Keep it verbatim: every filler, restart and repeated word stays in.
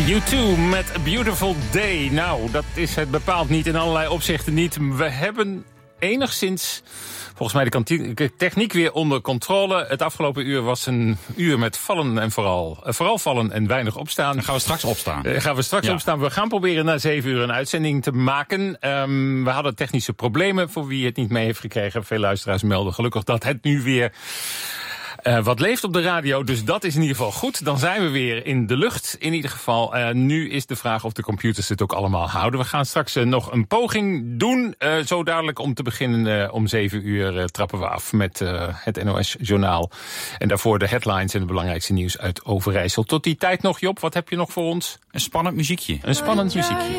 U twee met A Beautiful Day. Nou, dat is het bepaald niet in allerlei opzichten niet. We hebben enigszins, volgens mij, de kantine, techniek weer onder controle. Het afgelopen uur was een uur met vallen en vooral, uh, vooral vallen en weinig opstaan. Dan gaan we straks opstaan. Uh, gaan we straks ja. opstaan. We gaan proberen na zeven uur een uitzending te maken. Um, we hadden technische problemen, voor wie het niet mee heeft gekregen. Veel luisteraars melden gelukkig dat het nu weer Uh, wat leeft op de radio, dus dat is in ieder geval goed. Dan zijn we weer in de lucht, in ieder geval. Uh, nu is de vraag of de computers het ook allemaal houden. We gaan straks uh, nog een poging doen. Uh, zo dadelijk om te beginnen uh, om zeven uur uh, trappen we af met uh, het N O S-journaal. En daarvoor de headlines en het belangrijkste nieuws uit Overijssel. Tot die tijd nog, Job, wat heb je nog voor ons? Een spannend muziekje. Een spannend muziekje.